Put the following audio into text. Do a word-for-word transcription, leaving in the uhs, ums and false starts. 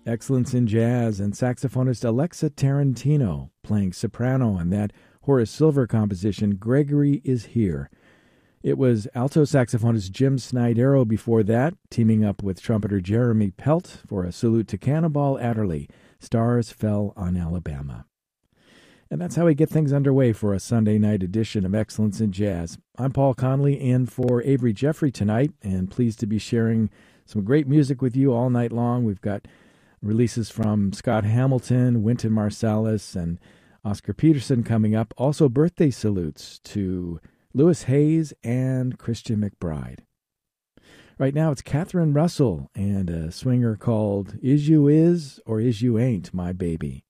Excellence in Jazz, and saxophonist Alexa Tarantino playing soprano on that Horace Silver composition, Gregory Is Here. It was alto saxophonist Jim Snydero before that, teaming up with trumpeter Jeremy Pelt for a salute to Cannonball Adderley, Stars Fell on Alabama. And that's how we get things underway for a Sunday night edition of Excellence in Jazz. I'm Paul Connolly in for Avery Jeffrey tonight, and pleased to be sharing some great music with you all night long. We've got releases from Scott Hamilton, Wynton Marsalis, and Oscar Peterson coming up. Also birthday salutes to Louis Hayes and Christian McBride. Right now it's Catherine Russell and a swinger called Is You Is or Is You Ain't My Baby.